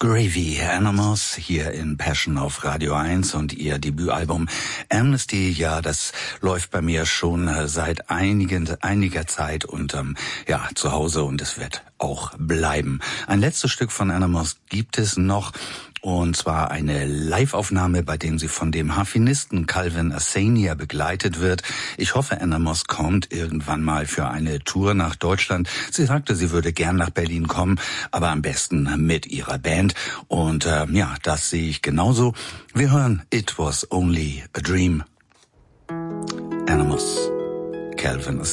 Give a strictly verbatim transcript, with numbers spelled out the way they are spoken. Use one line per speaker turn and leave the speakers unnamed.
Gravy Animals hier in Passion auf Radio eins und ihr Debütalbum Amnesty. Ja, das läuft bei mir schon seit einigen, einiger Zeit und ähm, ja, zu Hause und es wird auch bleiben. Ein letztes Stück von Animals gibt es noch. Und zwar eine Live-Aufnahme, bei dem sie von dem Harfenisten Calvin Assania begleitet wird. Ich hoffe, Anna Moss kommt irgendwann mal für eine Tour nach Deutschland. Sie sagte, sie würde gern nach Berlin kommen, aber am besten mit ihrer Band. Und äh, ja, das sehe ich genauso. Wir hören It Was Only a Dream. Anna Moss, Calvin Assania.